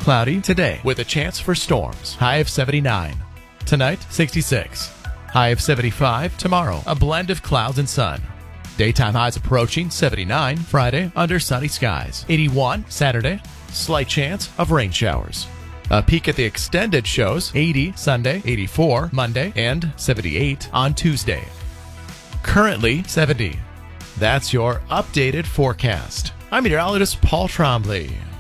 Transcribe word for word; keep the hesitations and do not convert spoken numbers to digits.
cloudy today with a chance for storms. High of seventy-nine. Tonight, sixty-six. High of seventy-five tomorrow. A blend of clouds and sun. Daytime highs approaching seventy-nine Friday under sunny skies. eighty-one Saturday. Slight chance of rain showers. A peek at the extended shows, eighty Sunday, eighty-four Monday, and seventy-eight on Tuesday. Currently seventy. That's your updated forecast. I'm meteorologist Paul Trombley.